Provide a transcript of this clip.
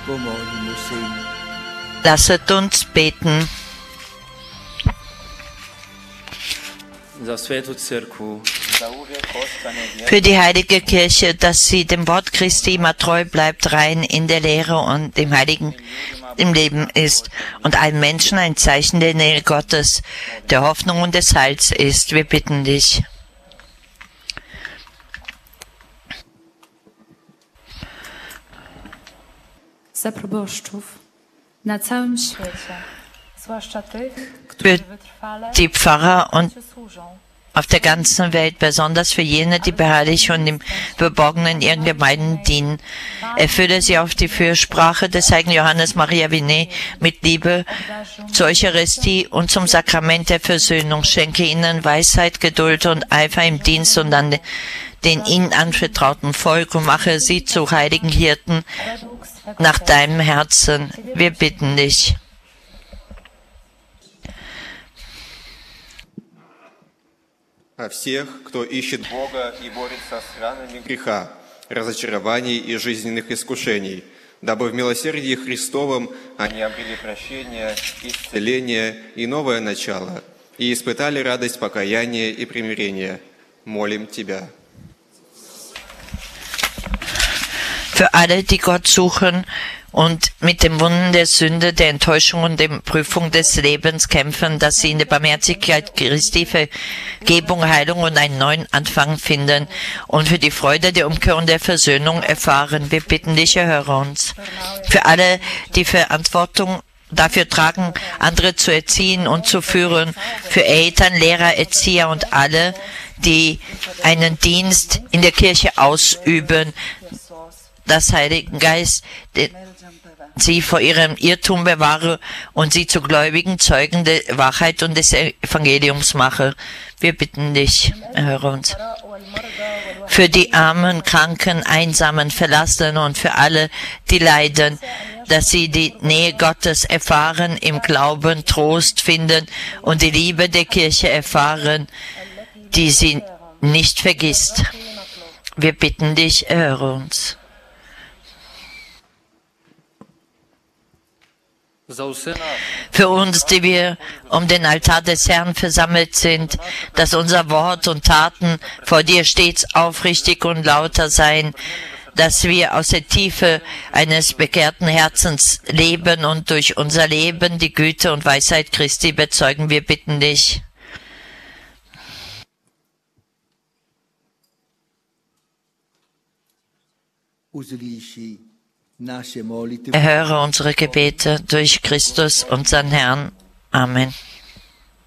Lasset uns beten. Für die heilige Kirche, dass sie dem Wort Christi immer treu bleibt, rein in der Lehre und im Leben ist und allen Menschen ein Zeichen der Nähe Gottes, der Hoffnung und des Heils ist. Wir bitten dich. Za proboszczów na całym świecie, zwłaszcza tych, Für którzy wytrwale die Pfarrer und służą. auf der ganzen Welt, besonders für jene, die beharrlich und im Verborgenen ihren Gemeinden dienen. Erfülle sie auf die Fürsprache des heiligen Johannes Maria Vianney mit Liebe zur Eucharistie und zum Sakrament der Versöhnung. Schenke ihnen Weisheit, Geduld und Eifer im Dienst und an den ihnen anvertrauten Volk und mache sie zu heiligen Hirten nach deinem Herzen. Wir bitten dich. О всех, кто ищет Бога и борется с ранами греха, разочарований и жизненных искушений, дабы в милосердии Христовом они обрели прощение, исцеление и новое начало, и испытали радость покаяния и примирения. Молим Тебя. Für alle, die Gott suchen und mit den Wunden der Sünde, der Enttäuschung und der Prüfung des Lebens kämpfen, dass sie in der Barmherzigkeit Christi Vergebung, Heilung und einen neuen Anfang finden und für die Freude der Umkehr und der Versöhnung erfahren. Wir bitten dich, erhöre uns. Für alle, die Verantwortung dafür tragen, andere zu erziehen und zu führen, für Eltern, Lehrer, Erzieher und alle, die einen Dienst in der Kirche ausüben, das Heiligen Geist sie vor ihrem Irrtum bewahre und sie zu gläubigen Zeugen der Wahrheit und des Evangeliums mache. Wir bitten dich, erhöre uns. Für die Armen, Kranken, Einsamen, Verlassenen und für alle, die leiden, dass sie die Nähe Gottes erfahren, im Glauben Trost finden und die Liebe der Kirche erfahren, die sie nicht vergisst. Wir bitten dich, erhöre uns. Für uns, die wir um den Altar des Herrn versammelt sind, dass unser Wort und Taten vor dir stets aufrichtig und lauter seien, dass wir aus der Tiefe eines bekehrten Herzens leben und durch unser Leben die Güte und Weisheit Christi bezeugen. Wir bitten dich. Erhöre unsere Gebete durch Christus, unseren Herrn. Amen.